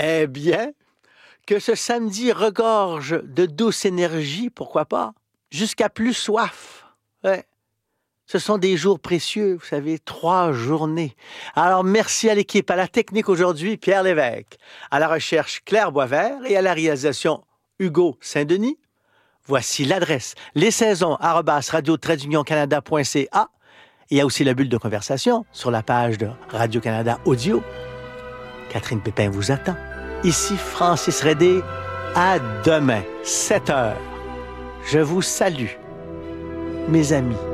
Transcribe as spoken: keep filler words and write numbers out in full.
Eh bien, que ce samedi regorge de douce énergie, pourquoi pas, jusqu'à plus soif. Ouais. Ce sont des jours précieux, vous savez, trois journées. Alors, merci à l'équipe, à la technique aujourd'hui, Pierre Lévesque, à la recherche, Claire Boisvert et à la réalisation, Hugo Saint-Denis. Voici l'adresse, lessaisons arobase radio trait union canada point c a. Il y a aussi la bulle de conversation sur la page de Radio-Canada Audio. Catherine Pépin vous attend. Ici Francis Redé. À demain, sept heures. Je vous salue, mes amis.